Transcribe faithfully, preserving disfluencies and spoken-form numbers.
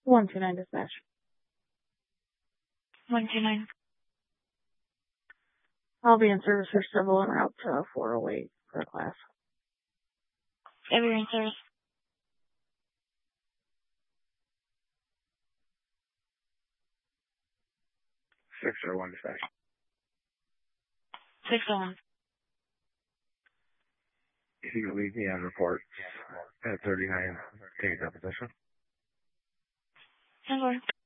one two nine dispatch. one two nine. I'll be in service for civil en route to four oh eight for a class. Every in service. six oh one dispatch. six oh one. If you could leave me on report at thirty-nine, take a position. ten four.